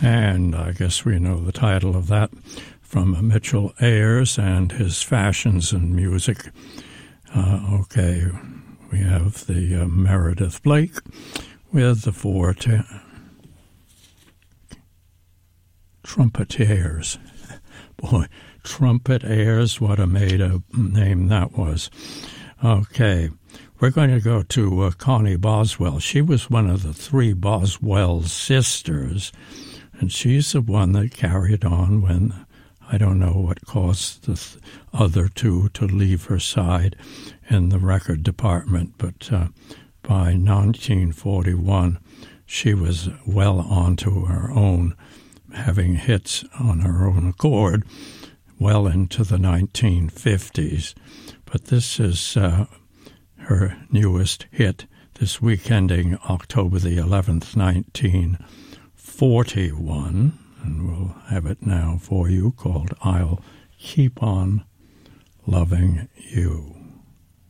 And I guess we know the title of that from Mitchell Ayers and his Fashions and Music. Okay, we have the Meredith Blake with the four trumpeters. Boy, trumpet airs, what a made-up name that was. Okay, we're going to go to Connie Boswell. She was one of the three Boswell sisters, and she's the one that carried on when, I don't know what caused the other two to leave her side in the record department, but by 1941, she was well onto her own, having hits on her own accord well into the 1950s. But this is her newest hit, this week ending October the 11th, 1941, and we'll have it now for you, called I'll Keep On Loving You.